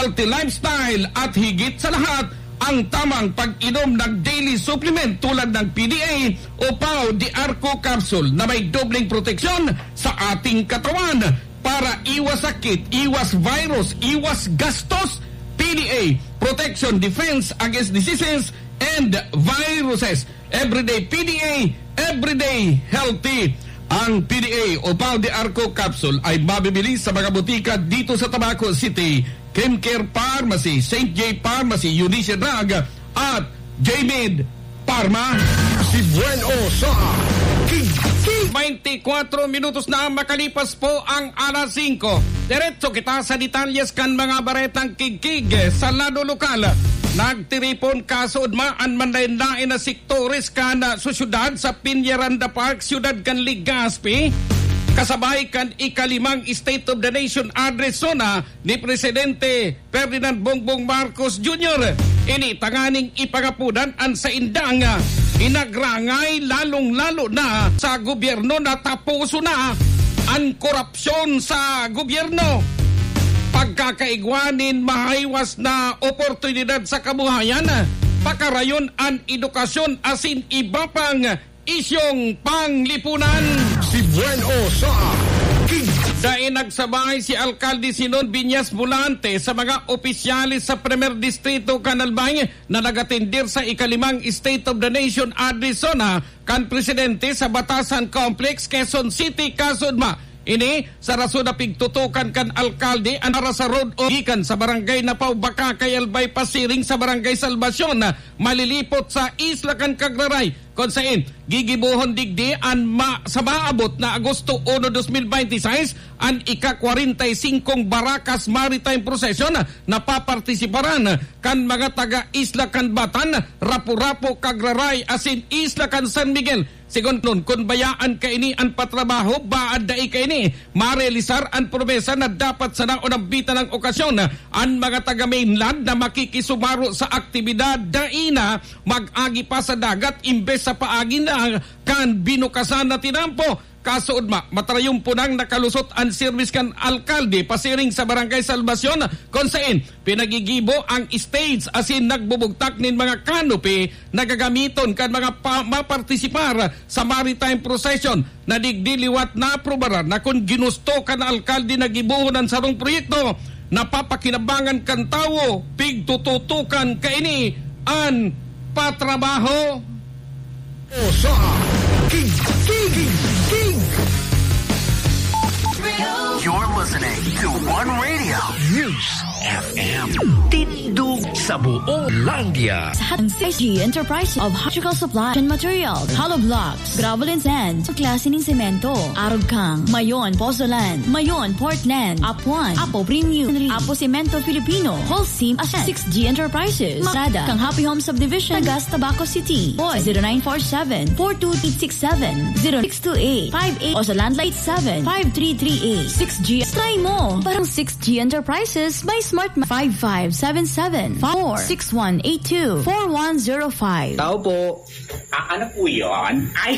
healthy lifestyle at higit sa lahat, ang tamang pag-inom ng daily supplement tulad ng PDA o Pau de Arco Capsule na may dobleng proteksyon sa ating katawan para iwas sakit, iwas virus, iwas gastos. PDA, Protection Defense Against Diseases and Viruses. Everyday PDA, everyday healthy. Ang PDA o Pau de Arco Capsule ay mabibili sa mga butika dito sa Tabaco City, Chemcare Pharmacy, St. J Pharmacy, Eunice Drug at J-Med Pharma. Si Bueno sa 24 minutos na makalipas po ang alas 5. Diretso kita sa detalyes kan mga baretang kigkig sa lado lokal. Nagtiripon kasod maan man lain na sektores kan sa syudad sa Piñaranda Park, syudad kan Legazpi. Kasabay kan ikalimang State of the Nation address na ni Presidente Ferdinand Bongbong Marcos Jr. Ini tanganing ipangapunan an sa indang inagrangay lalong-lalo na sa gobyerno na tapuso na ang korupsyon sa gobyerno. Pagkakaigwanin mahaywas na oportunidad sa kabuhayan, pakarayon ang edukasyon asin iba pang isyong panglipunan. Si Bueno sa Dahil nagsabay si Alkalde Sinon Viñas Volante sa mga opisyalis sa Primer Distrito Canalbay na nagatindir sa ikalimang State of the Nation address kan Presidente sa Batasan Complex, Quezon City, kasudma. Ini sa rason na pigtutukan kan alkalde ang para sa road o gikan sa barangay Napaw Baka kay Albay Pasiring sa barangay Salvacion na malilipot sa Isla kan Cagraray kung saan gigibuhon digdi an sa maabot na Agosto 1, 2026 ang ika-45 Baracas Maritime Procession na papartisiparan kan mga taga-Isla kan Batan, Rapu-Rapu, Cagraray asin Isla kan San Miguel. Sigon nun, kung bayaan ka ini ang patrabaho, baad dahi ka ini, marealisar ang promesa na dapat sa naunang bita ng okasyon ang mga taga-mainland na makikisumaro sa aktibidad daina mag-agi pa sa dagat imbes sa paagi na kan binukasan na tinampo. Kasood matrayong punang nakalusot ang service kan alkalde pasiring sa barangay Salvacion kung saan pinagigibo ang stage asin nagbubugtak nin mga canopy nagagamiton kan mga mapartisipar sa maritime procession na digdiliwat na aprobaran na kung ginusto kan alkalde na gibuhon ang sarong proyekto napapakinabangan kan tao pigtututukan kaini ang patrabaho sa You're listening to One Radio News FM. Tindog sa buong Landia. Ang CG Enterprise of Electrical Supply and Materials, Hollow Blocks, Gravel and Sand, klase ng semento, Arugkang, Mayon Pozolan, Mayon Portland, Apuan, Apo Premium, Apo Cemento Filipino, Holcim Ascent, 6G Enterprises, Masada, Kang Happy Home Subdivision, Tagas, Tabaco City, Boy, 0947-42867, 0628-58 o sa landline 7-5338. 6G. Try mo. Parang 6G Enterprises by Smart 5577-46182-4105. Tao po. Ano po yun? Ay!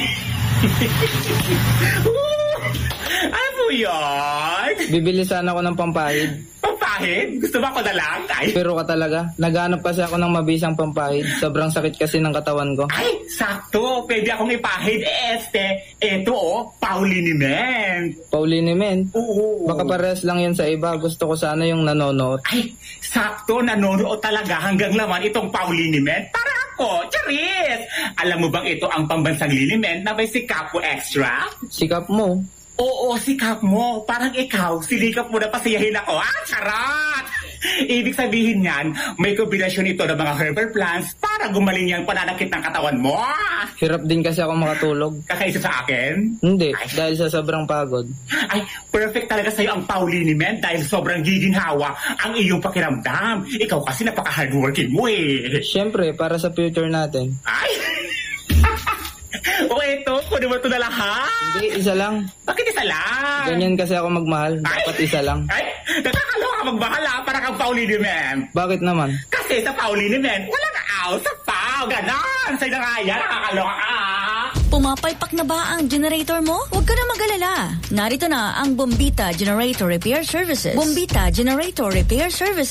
Ano po yun? Bibili sana ako ng pampahid. Pampahid? Gusto ba ako na lang? Ay! Pero ka talaga. Naghanap kasi ako ng mabisang pampahid. Sobrang sakit kasi ng katawan ko. Ay! Sakto! Pwede akong ipahid. Eto Pauliniment. Pauliniment? Oo. Baka parehas lang yan sa iba. Gusto ko sana yung nanonood. Ay! Sakto! Nanonood talaga hanggang laman itong Pauliniment. Para ako! Charis! Alam mo bang ito ang pambansang liniment na may sikap mo extra? Sikap mo? Oo, sikap mo. Parang ikaw, sinikap mo na pasiyahin ako. Charot! Ibig sabihin niyan, may kombinasyon ito ng mga herbal plants para gumaling yung pananakit ng katawan mo. Hirap din kasi ako makatulog. Kakaisa sa akin? Hindi, dahil sa sobrang pagod. Ay, perfect talaga sa'yo ang Pauliniment dahil sobrang giginhawa ang iyong pakiramdam. Ikaw kasi napaka-hardworking mo eh. Siyempre, para sa future natin. Ay! O eto, kunin mo ito na lahat. Hindi, isa lang. Bakit isa lang? Ganyan kasi ako magmahal. Dapat isa lang. Ay, nakakaloka magmahal para kang Pauliniment. Bakit naman? Kasi sa Pauliniment, walang aw sa pau. Ganon. Sa'yo na nga yan, nakakaloka ka. Pumapalpak na ba ang generator mo? Huwag ka na mag-alala. Narito na ang Bombita Generator Repair Services. Bombita Generator Repair Services.